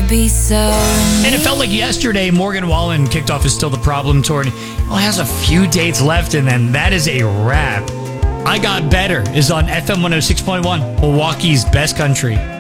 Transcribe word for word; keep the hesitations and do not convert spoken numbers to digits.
be so. And it felt like yesterday Morgan Wallen kicked off his Still the Problem tour, and he only has a few dates left, and then that is a wrap. I Got Better is on F M one oh six point one, Milwaukee's best country.